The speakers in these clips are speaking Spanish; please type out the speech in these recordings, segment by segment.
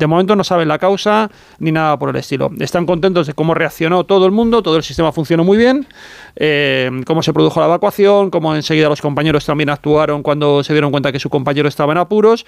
de momento no saben la causa ni nada por el estilo. Están contentos de cómo reaccionó todo el mundo, todo el sistema funcionó muy bien, cómo se produjo la evacuación, cómo enseguida los compañeros también actuaron cuando se dieron cuenta que su compañero estaba en apuros,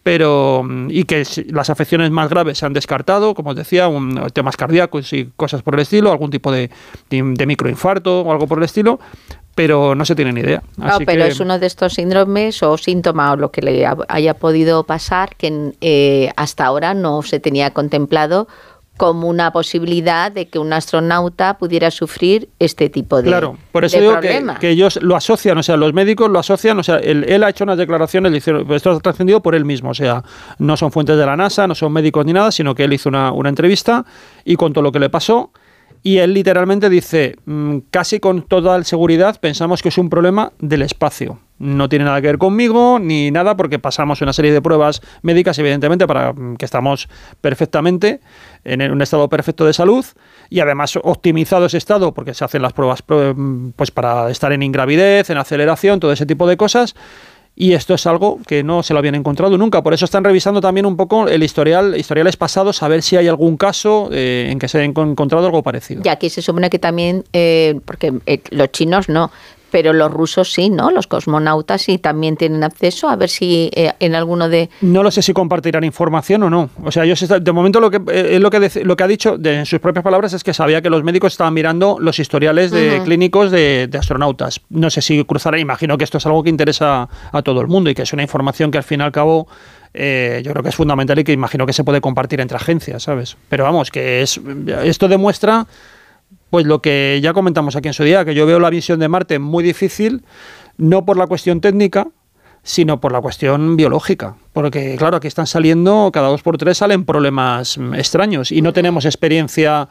y que las afecciones más graves se han descartado, como os decía, temas cardíacos y cosas por el estilo, algún tipo de microinfarto o algo por el estilo, pero no se tiene ni idea. No, pero es uno de estos síndromes o síntomas o lo que le haya podido pasar que hasta ahora no se tenía contemplado como una posibilidad de que un astronauta pudiera sufrir este tipo de Claro, por eso digo problema. que ellos lo asocian, o sea, los médicos lo asocian, o sea, él ha hecho unas declaraciones, esto ha trascendido por él mismo, o sea, no son fuentes de la NASA, no son médicos ni nada, sino que él hizo una entrevista y contó lo que le pasó. Y él literalmente dice, casi con toda seguridad, pensamos que es un problema del espacio. No tiene nada que ver conmigo ni nada, porque pasamos una serie de pruebas médicas, evidentemente, para que estamos perfectamente en un estado perfecto de salud, y además optimizado ese estado, porque se hacen las pruebas pues para estar en ingravidez, en aceleración, todo ese tipo de cosas. Y esto es algo que no se lo habían encontrado nunca. Por eso están revisando también un poco historiales pasados, a ver si hay algún caso en que se haya encontrado algo parecido. Y aquí se supone que también, porque los chinos no, pero los rusos sí, ¿no? Los cosmonautas sí también tienen acceso, a ver si en alguno de... No lo sé si compartirán información o no. O sea, ellos de momento lo que ha dicho en sus propias palabras es que sabía que los médicos estaban mirando los historiales clínicos de astronautas. No sé si cruzarán, imagino que esto es algo que interesa a todo el mundo y que es una información que al fin y al cabo yo creo que es fundamental y que imagino que se puede compartir entre agencias, ¿sabes? Pero vamos, que esto demuestra... Pues lo que ya comentamos aquí en su día, que yo veo la visión de Marte muy difícil, no por la cuestión técnica, sino por la cuestión biológica. Porque, claro, aquí están saliendo, cada 2 por 3 salen problemas extraños y no tenemos experiencia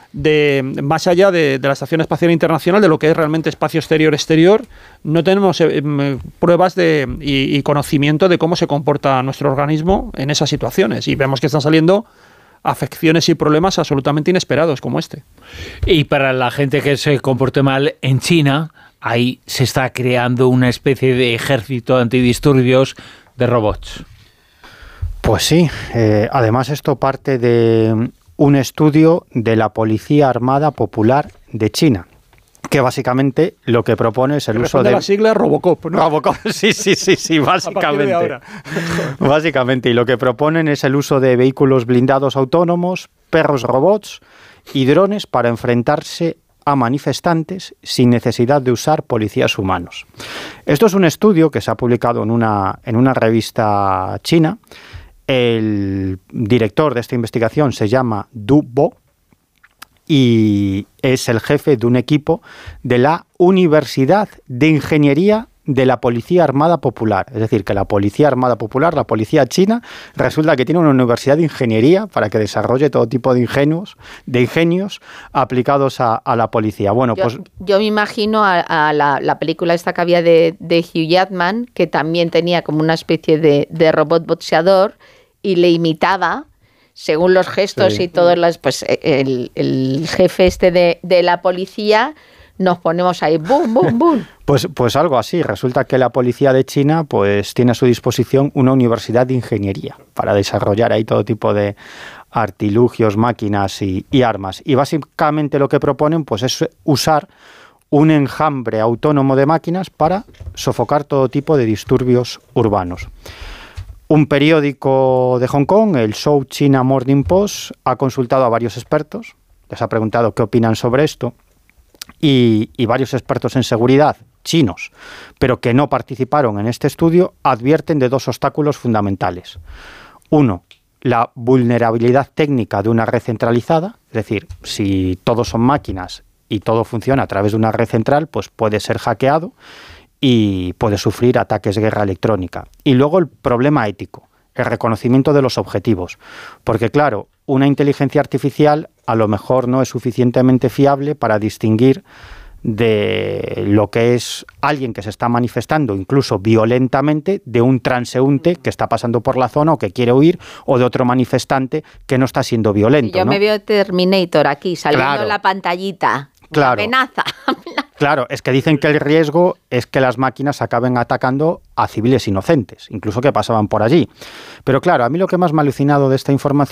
más allá de la Estación Espacial Internacional, de lo que es realmente espacio exterior-exterior, no tenemos pruebas y conocimiento de cómo se comporta nuestro organismo en esas situaciones. Y vemos que están saliendo afecciones y problemas absolutamente inesperados como este. Y para la gente que se comporte mal en China, ahí se está creando una especie de ejército antidisturbios de robots. Pues sí, además esto parte de un estudio de la Policía Armada Popular de China, que básicamente lo que propone es el uso de... la sigla Robocop, ¿no? Robocop, sí, básicamente. Básicamente, y lo que proponen es el uso de vehículos blindados autónomos, perros robots y drones para enfrentarse a manifestantes sin necesidad de usar policías humanos. Esto es un estudio que se ha publicado en una revista china. El director de esta investigación se llama Du Bo, y es el jefe de un equipo de la Universidad de Ingeniería de la Policía Armada Popular. Es decir, que la Policía Armada Popular, la policía china, resulta que tiene una universidad de ingeniería para que desarrolle todo tipo de ingenios aplicados a la policía. Bueno, yo me imagino a la película esta que había de Hugh Jackman, que también tenía como una especie de robot boxeador y le imitaba según los gestos y todas las, pues el jefe de la policía, nos ponemos ahí, boom, boom, boom. Pues algo así. Resulta que la policía de China pues tiene a su disposición una universidad de ingeniería para desarrollar ahí todo tipo de artilugios, máquinas y armas. Y básicamente lo que proponen pues es usar un enjambre autónomo de máquinas para sofocar todo tipo de disturbios urbanos. Un periódico de Hong Kong, el South China Morning Post, ha consultado a varios expertos, les ha preguntado qué opinan sobre esto, y varios expertos en seguridad chinos, pero que no participaron en este estudio, advierten de 2 obstáculos fundamentales. Uno, la vulnerabilidad técnica de una red centralizada, es decir, si todos son máquinas y todo funciona a través de una red central, pues puede ser hackeado y puede sufrir ataques de guerra electrónica. Y luego el problema ético, el reconocimiento de los objetivos. Porque claro, una inteligencia artificial a lo mejor no es suficientemente fiable para distinguir de lo que es alguien que se está manifestando, incluso violentamente, de un transeúnte que está pasando por la zona o que quiere huir, o de otro manifestante que no está siendo violento. Yo, ¿no? Me veo Terminator aquí, saliendo claro. En la pantallita. Claro. Amenaza. Claro, es que dicen que el riesgo es que las máquinas acaben atacando a civiles inocentes, incluso que pasaban por allí. Pero claro, a mí lo que más me ha alucinado de esta información